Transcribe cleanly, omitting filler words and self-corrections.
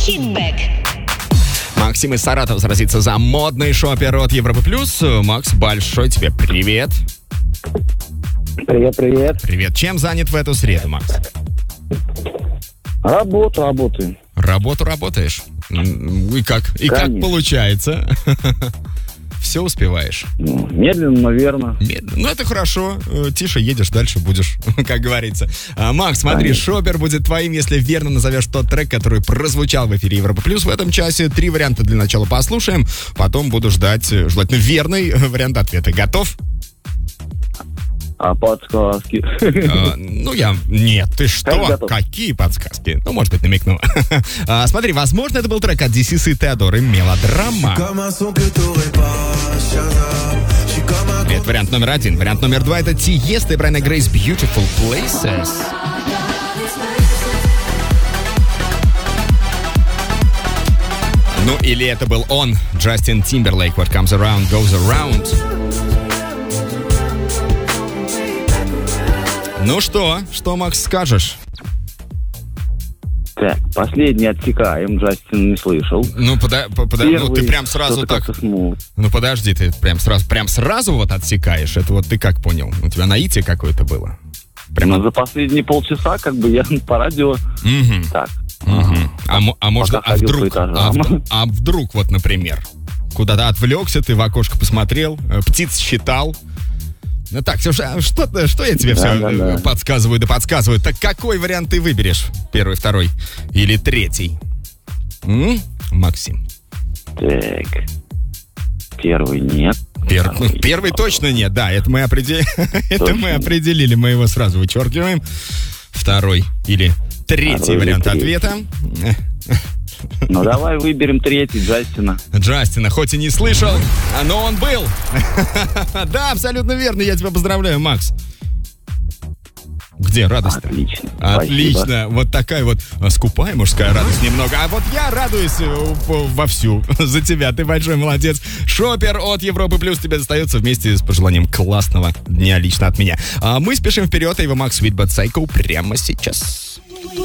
Хитбэк. Максим из Саратова сразится за модный шопер от Европы Плюс. Макс, большой тебе привет. Привет. Привет. Чем занят в эту среду, Макс? Работаю. Работу работаешь? И как получается? Все успеваешь? Медленно, но верно. Медленно. Ну, это хорошо. Тише едешь, дальше будешь, как говорится. Макс, смотри, Конечно. шопер будет твоим, если верно назовешь тот трек, который прозвучал в эфире Европа Плюс в этом часе. 3 варианта для начала послушаем. Потом буду ждать, желательно, верный вариант ответа. Готов? А подсказки? Нет, ты что? Готов. Какие подсказки? Ну, может быть, намекну. Смотри, возможно, это был трек от Дисиса и Теодоры «Мелодрама». Это вариант номер 1. Вариант номер 2 — это Тиеста и Брайана Грейс «Beautiful Places». Ну, или это был он, Джастин Тимберлейк, «What Comes Around Goes Around». Ну что, Макс, скажешь? Так, последний отсекаем, Джастин не слышал. Ну, ты прям сразу так... Ну, подожди, ты прям сразу вот отсекаешь? Это вот ты как понял? У тебя наитие какое-то было? за последние полчаса я по радио... Так. А вдруг, вот, например, куда-то отвлекся, ты в окошко посмотрел, птиц считал. Ну так, что я тебе подсказываю. Так какой вариант ты выберешь? Первый, второй или третий? Максим? Так. Первый нет. Первый точно нет, да, это мы определили, мы его сразу вычеркиваем. Второй или третий вариант ответа. Ну, давай выберем третий, Джастина. Хоть и не слышал, но он был. Да, абсолютно верно, я тебя поздравляю, Макс. Где радость? Отлично. Спасибо. Вот такая вот скупая мужская радость немного. А вот я радуюсь вовсю за тебя. Ты большой молодец. Шопер от Европы Плюс тебе достается вместе с пожеланием классного дня лично от меня. А мы спешим вперед, и его Макс With But Psycho прямо сейчас.